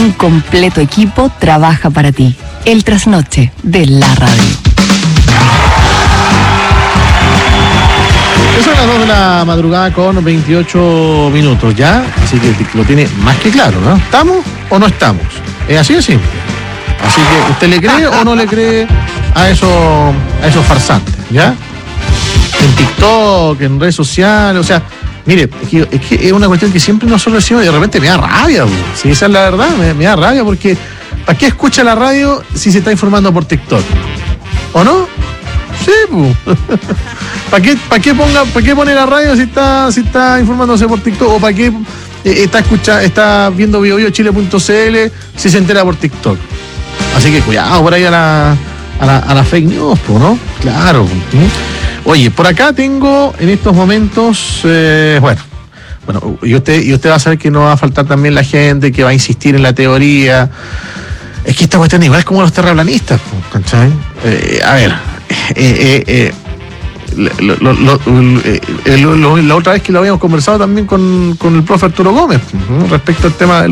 un completo equipo trabaja para ti. El trasnoche de la radio. Son las 2 de la madrugada con 28 minutos ya, así que lo tiene más que claro, ¿no? ¿Estamos o no estamos? Es así de simple. Así que, ¿usted le cree o no le cree a esos farsantes, ya? En TikTok, en redes sociales, o sea, mire, es que es una cuestión que siempre nosotros decimos y de repente me da rabia, si esa es la verdad, me da rabia porque ¿para qué escucha la radio si se está informando por TikTok? ¿O no? Sí, pues. ¿Para qué pone la radio si está informándose por TikTok? ¿O para qué está viendo BioBioChile.cl si se entera por TikTok? Así que cuidado por ahí a la fake news, ¿no? Claro. Oye, por acá tengo en estos momentos, bueno, y usted va a saber que no va a faltar también la gente que va a insistir en la teoría. Es que esta cuestión igual es como los terraplanistas, ¿cachai? A ver, la otra vez que lo habíamos conversado también con el profe Arturo Gómez, respecto al tema de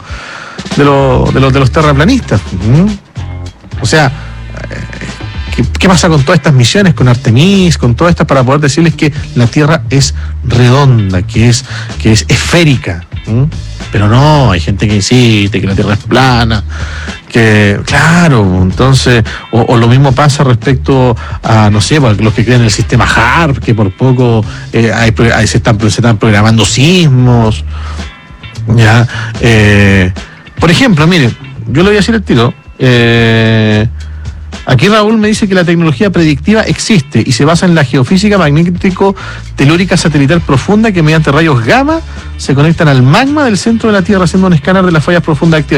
los terraplanistas. O sea, ¿qué pasa con todas estas misiones, con Artemis, con todas estas, para poder decirles que la Tierra es redonda, que es esférica? Pero no, hay gente que insiste que la Tierra es plana, que, claro, entonces, o lo mismo pasa respecto a, no sé, los que creen en el sistema HAARP, que por poco se están programando sismos, ya. Por ejemplo, mire, yo le voy a decir el tiro, aquí Raúl me dice que la tecnología predictiva existe y se basa en la geofísica magnético-telúrica satelital profunda que mediante rayos gamma se conectan al magma del centro de la Tierra haciendo un escáner de las fallas profundas activas.